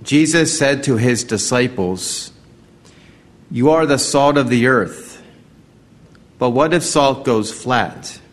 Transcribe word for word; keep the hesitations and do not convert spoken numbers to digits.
Jesus said to his disciples, "You are the salt of the earth. But what if salt goes flat?